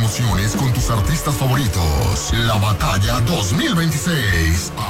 emociones con tus artistas favoritos. La Batalla 2026.